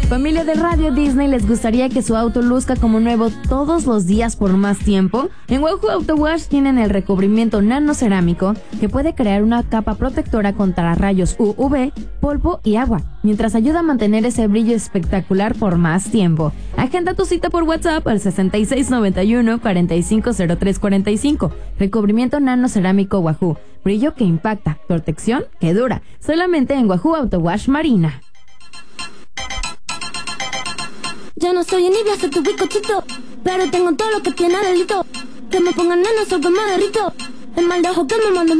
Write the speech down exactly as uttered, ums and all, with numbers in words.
Familia de Radio Disney, ¿les gustaría que su auto luzca como nuevo todos los días por más tiempo? En Wahoo Auto Wash tienen el recubrimiento nano cerámico que puede crear una capa protectora contra rayos U V, polvo y agua, mientras ayuda a mantener ese brillo espectacular por más tiempo. Agenda tu cita por WhatsApp al sesenta y seis noventa y uno, cuarenta y cinco cero tres cuarenta y cinco. Recubrimiento nano cerámico Wahoo. Brillo que impacta, protección que dura. Solamente en Wahoo Auto Wash Marina. Yo no soy envidia, soy tu bizcochito, pero tengo todo lo que tiene delito. Que me pongan neno, soy que me derrito. El mal de ojo que me mando